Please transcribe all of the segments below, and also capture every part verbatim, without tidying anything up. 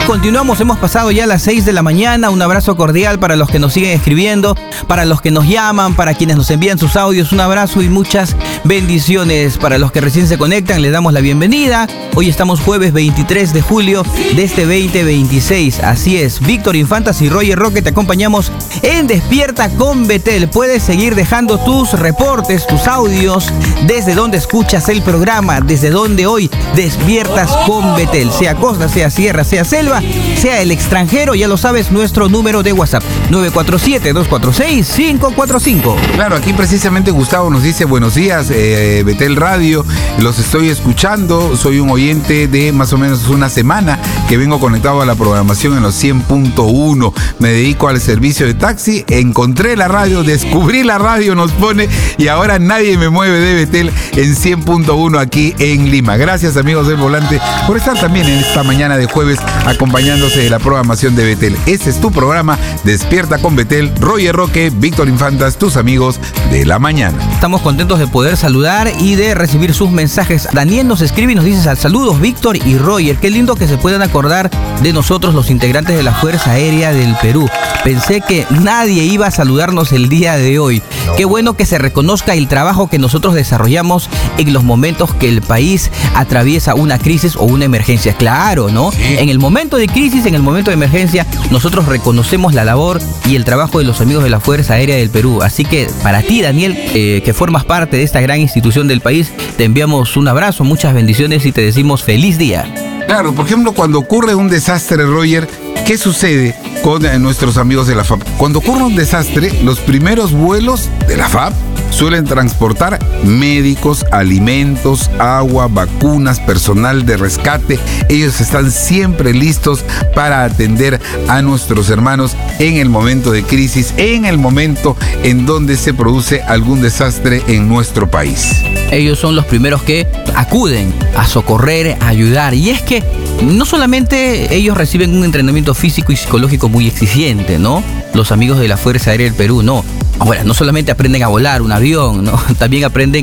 continuamos, hemos pasado ya las seis de la mañana. Un abrazo cordial para los que nos siguen escribiendo, para los que nos llaman, para quienes nos envían sus audios. Un abrazo y muchas bendiciones. Para los que recién se conectan, les damos la bienvenida. Hoy estamos jueves veintitrés de julio de este veinte veintiséis. Así es, Víctor Infantas y Roger Roque te acompañamos en Despierta con Betel. Puedes seguir dejando tus reportes, tus audios, desde donde escuchas el programa, desde donde hoy despiertas con Betel. Sea costa, sea sierra, sea selva, sea el extranjero, ya lo sabes, nuestro número de WhatsApp, nueve cuatro siete, dos cuatro seis, cinco cuatro cinco. Claro, aquí precisamente Gustavo nos dice, buenos días, eh, Betel Radio, los estoy escuchando, soy un oyente de más o menos una semana que vengo conectado a la programación en los cien punto uno, me dedico al servicio de taxi, encontré la radio, descubrí la radio, nos pone, y ahora nadie me mueve de Betel en cien punto uno aquí en Lima. Gracias, amigos del volante, por estar también en esta mañana de jueves acompañándose de la programación de Betel. Este es tu programa Despierta con Betel. Roger Roque, Víctor Infantas, tus amigos de la mañana. Estamos contentos de poder saludar y de recibir sus mensajes. Daniel nos escribe y nos dice: saludos Víctor y Roger, qué lindo que se puedan acordar de nosotros los integrantes de la Fuerza Aérea del Perú. Pensé que nadie iba a saludarnos el día de hoy. Qué bueno que se reconozca el trabajo que nosotros desarrollamos en los momentos que el país atraviesa una crisis o una emergencia. Claro, ¿no? Sí. En el momento de crisis, en el momento de emergencia, nosotros reconocemos la labor y el trabajo de los amigos de la Fuerza Aérea del Perú. Así que para ti, Daniel, eh, que formas parte de esta gran institución del país, te enviamos un abrazo, muchas bendiciones y te decimos feliz día. Claro, por ejemplo, cuando ocurre un desastre, Roger, ¿qué sucede con eh, nuestros amigos de la F A P? Cuando ocurre un desastre, los primeros vuelos de la F A P suelen transportar médicos, alimentos, agua, vacunas, personal de rescate. Ellos están siempre listos para atender a nuestros hermanos en el momento de crisis, en el momento en donde se produce algún desastre en nuestro país. Ellos son los primeros que acuden a socorrer, a ayudar. Y es que no solamente ellos reciben un entrenamiento físico y psicológico muy exigente, ¿no? Los amigos de la Fuerza Aérea del Perú, no. Ahora, no solamente aprenden a volar un avión, ¿no? También aprenden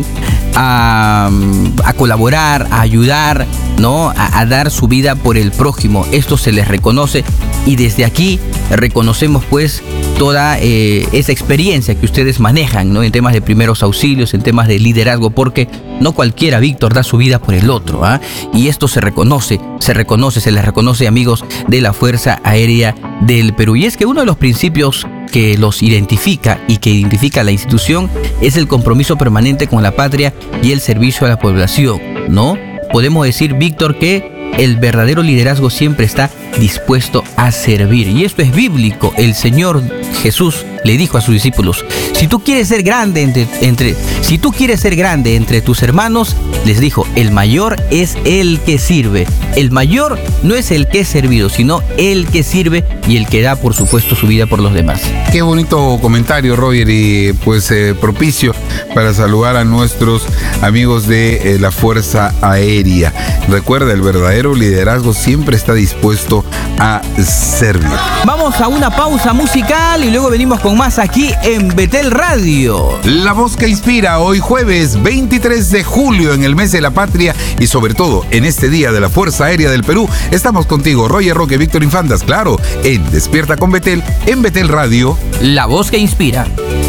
a, a colaborar, a ayudar, ¿no? A, a dar su vida por el prójimo. Esto se les reconoce y desde aquí reconocemos pues toda eh, esa experiencia que ustedes manejan, ¿no? En temas de primeros auxilios, en temas de liderazgo, porque no cualquiera, Víctor, da su vida por el otro, ¿ah? Y esto se reconoce, se reconoce, se les reconoce, amigos de la Fuerza Aérea del Perú. Y es que uno de los principios que los identifica y que identifica a la institución es el compromiso permanente con la patria y el servicio a la población, ¿no? Podemos decir, Víctor, que el verdadero liderazgo siempre está dispuesto a servir. Y esto es bíblico. El Señor Jesús le dijo a sus discípulos: si tú quieres ser grande entre, entre, si tú quieres ser grande entre tus hermanos, les dijo, el mayor es el que sirve. El mayor no es el que es servido, sino el que sirve y el que da, por supuesto, su vida por los demás. Qué bonito comentario, Roger, y pues eh, propicio para saludar a nuestros amigos de eh, la Fuerza Aérea. Recuerda, el verdadero liderazgo siempre está dispuesto a servir. Vamos a una pausa musical y luego venimos con más aquí en Betel Radio. La voz que inspira, hoy jueves veintitrés de julio, en el mes de la patria y sobre todo en este día de la Fuerza Aérea del Perú. Estamos contigo, Roger Roque, Víctor Infantas, claro, en Despierta con Betel, en Betel Radio. La voz que inspira.